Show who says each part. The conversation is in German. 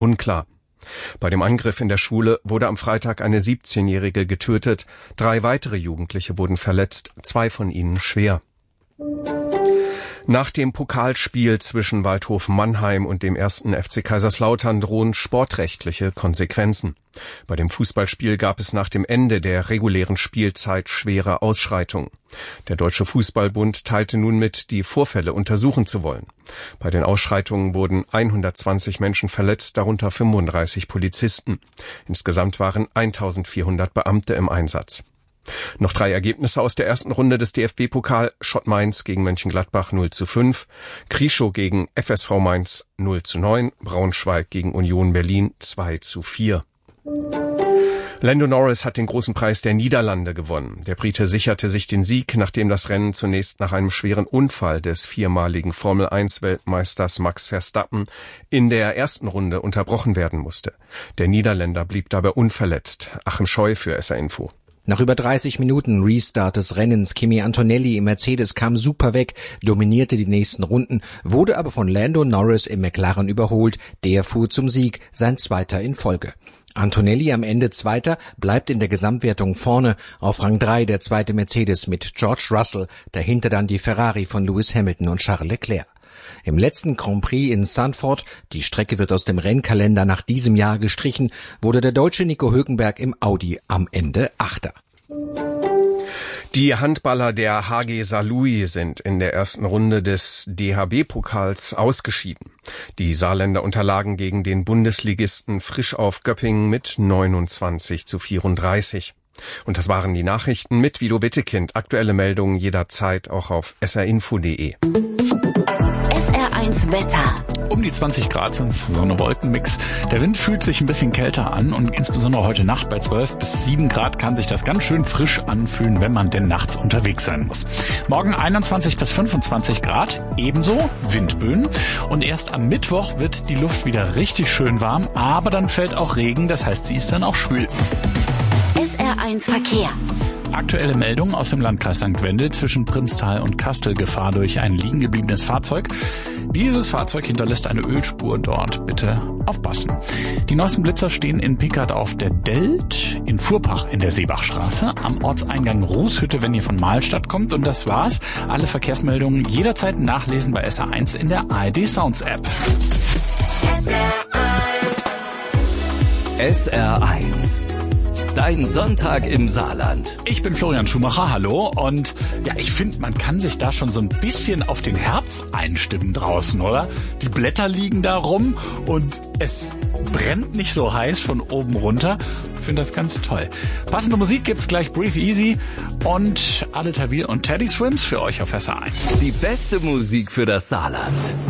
Speaker 1: unklar. Bei dem Angriff in der Schule wurde am Freitag eine 17-Jährige getötet, 3 weitere Jugendliche wurden verletzt, 2 von ihnen schwer. Nach dem Pokalspiel zwischen Waldhof Mannheim und dem 1. FC Kaiserslautern drohen sportrechtliche Konsequenzen. Bei dem Fußballspiel gab es nach dem Ende der regulären Spielzeit schwere Ausschreitungen. Der Deutsche Fußballbund teilte nun mit, die Vorfälle untersuchen zu wollen. Bei den Ausschreitungen wurden 120 Menschen verletzt, darunter 35 Polizisten. Insgesamt waren 1400 Beamte im Einsatz. Noch 3 Ergebnisse aus der ersten Runde des DFB-Pokal. Schott Mainz gegen Mönchengladbach 0:5, Krieschow gegen FSV Mainz 0:9, Braunschweig gegen Union Berlin 2:4. Lando Norris hat den großen Preis der Niederlande gewonnen. Der Brite sicherte sich den Sieg, nachdem das Rennen zunächst nach einem schweren Unfall des 4-maligen Formel-1-Weltmeisters Max Verstappen in der ersten Runde unterbrochen werden musste. Der Niederländer blieb dabei unverletzt. Achim Scheu für SR Info.
Speaker 2: Nach über 30 Minuten Restart des Rennens, Kimi Antonelli im Mercedes kam super weg, dominierte die nächsten Runden, wurde aber von Lando Norris im McLaren überholt. Der fuhr zum Sieg, sein zweiter in Folge. Antonelli am Ende Zweiter, bleibt in der Gesamtwertung vorne. Auf Rang 3 der zweite Mercedes mit George Russell, dahinter dann die Ferrari von Lewis Hamilton und Charles Leclerc. Im letzten Grand Prix in Zandvoort, die Strecke wird aus dem Rennkalender nach diesem Jahr gestrichen, wurde der Deutsche Nico Hülkenberg im Audi am Ende Achter.
Speaker 1: Die Handballer der HG Saarlouis sind in der ersten Runde des DHB-Pokals ausgeschieden. Die Saarländer unterlagen gegen den Bundesligisten Frischauf Göppingen mit 29:34. Und das waren die Nachrichten mit Guido Wittekind. Aktuelle Meldungen jederzeit auch auf srinfo.de.
Speaker 3: SR1 Wetter.
Speaker 4: Um die 20 Grad sind es, so eine Wolkenmix. Der Wind fühlt sich ein bisschen kälter an und insbesondere heute Nacht bei 12 bis 7 Grad kann sich das ganz schön frisch anfühlen, wenn man denn nachts unterwegs sein muss. Morgen 21 bis 25 Grad, ebenso Windböen. Und erst am Mittwoch wird die Luft wieder richtig schön warm, aber dann fällt auch Regen, das heißt, sie ist dann auch schwül.
Speaker 3: SR1 Verkehr.
Speaker 4: Aktuelle Meldung aus dem Landkreis St. Wendel zwischen Primstal und Kastel, Gefahr durch ein liegen gebliebenes Fahrzeug. Dieses Fahrzeug hinterlässt eine Ölspur dort. Bitte aufpassen. Die neuesten Blitzer stehen in Pickert auf der Delt, in Furpach in der Seebachstraße, am Ortseingang Rußhütte, wenn ihr von Mahlstadt kommt. Und das war's. Alle Verkehrsmeldungen jederzeit nachlesen bei SR1 in der ARD Sounds App.
Speaker 5: SR1. Dein Sonntag im Saarland.
Speaker 4: Ich bin Florian Schumacher, hallo. Und ja, ich finde, man kann sich da schon so ein bisschen auf den Herbst einstimmen draußen, oder? Die Blätter liegen da rum und es brennt nicht so heiß von oben runter. Ich finde das ganz toll. Passende Musik gibt's gleich, Breathe Easy und Adel Tawil und Teddy Swims für euch auf SR1.
Speaker 5: Die beste Musik für das Saarland.